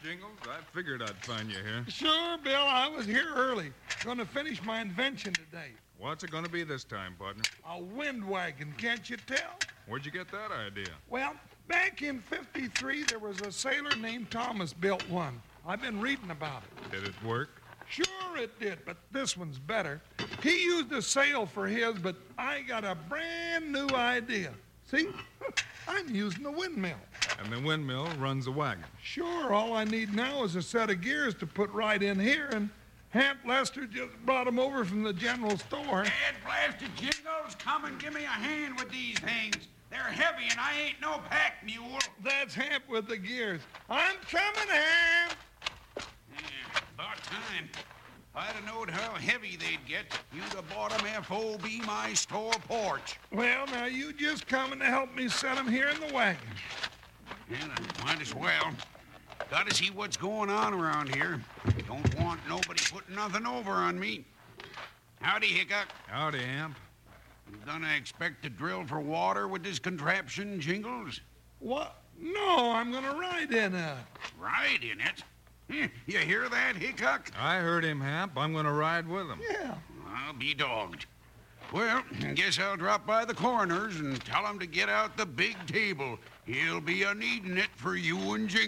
Jingles. I figured I'd find you here. Sure, Bill. I was here early. Going to finish my invention today. What's it going to be this time, partner? A wind wagon, can't you tell? Where'd you get that idea? Well, back in '53, there was a sailor named Thomas built one. I've been reading about it. Did it work? Sure it did, but this one's better. He used a sail for his, but I got a brand new idea. See? I'm using a windmill. And the windmill runs a wagon. Sure, all I need now is a set of gears to put right in here, and Hamp Lester just brought them over from the general store. Dad blasted Jingles, come and give me a hand with these things. They're heavy, and I ain't no pack mule. That's Hamp with the gears. I'm coming, Hamp. Yeah, about time. If I'd have known how heavy they'd get, you'd have bought 'em FOB my store porch. Well, now you just coming to help me set them here in the wagon. Well, I might as well. Got to see what's going on around here. Don't want nobody putting nothing over on me. Howdy, Hickok. Howdy, Hamp. You gonna expect to drill for water with this contraption, Jingles? What? No, I'm going to ride in it. Ride in it? You hear that, Hickok? I heard him, Hamp. I'm going to ride with him. Yeah. I'll be dogged. Well, guess I'll drop by the coroner's and tell him to get out the big table. He'll be a-needing it for you and Jingles.